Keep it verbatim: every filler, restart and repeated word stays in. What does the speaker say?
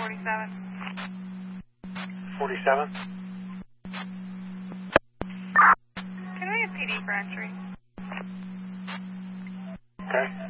forty-seven. forty-seven? Can we have P D for entry? Okay.